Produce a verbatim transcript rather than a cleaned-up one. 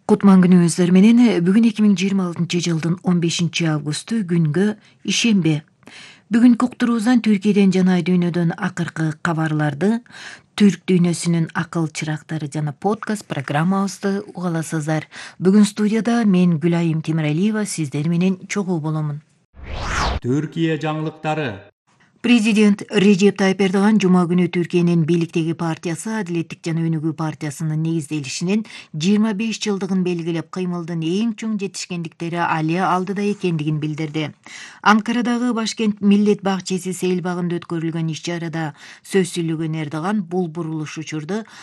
Кутман күнүңүздөр менен бүгүн эки миң жыйырма алтынчы жылдын он бешинчи августу күнгө ишемби. Бүгүнкү уктуруубуздан Түркияден жана дүйнөдөн акыркы кабарларды, түрк дүйнөсүнүн акыл чырактары жана подкаст программабызды уга аласыздар. Бүгүн студияда мен Гүлайым Темиралиева сиздер менен чогуу боломун. Түркия жаңылыктары. Президент Режеп Тайып Эрдоган жума күнү Түркиянын бийликтеги партиясы Адилеттик жана Өнүгүү партиясынын негизделишинин жыйырма беш жылдыгын белгилеп, кыймылдын эң чоң жетишкендиктери али алдыда экендигин билдирди. Анкарадагы Башкент Милдет бакчеси сейил багында өткөрүлгөн иш чарада сөз сүйлөгөн Эрдоган бул бурулуш учурду